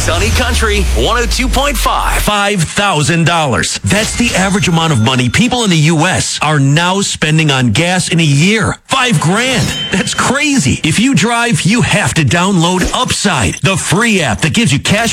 Sunny Country 102.5. $5,000. That's the average amount of money people in the U.S. are now spending on gas in a year. $5,000. That's crazy. If you drive, you have to download Upside, the free app that gives you cash